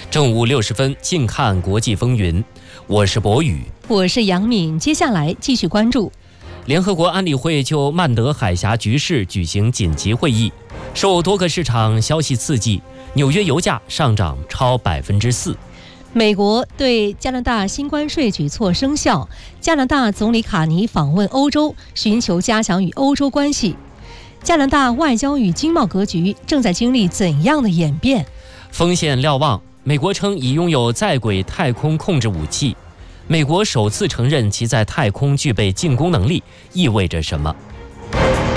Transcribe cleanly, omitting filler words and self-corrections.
正午60分，近看国际风云。我是博宇， 我是杨敏。接下来继续关注。 联合国安理会就曼德海峡局势举行紧急会议，受多个市场消息刺激，纽约油价上涨超4%。 美国对加拿大新关税举措生效，加拿大总理卡尼访问欧洲，寻求加强与欧洲关系。加拿大外交与经贸格局正在经历怎样的演变？ 风险瞭望，美国称已拥有在轨太空控制武器，美国首次承认其在太空具备进攻能力，意味着什么？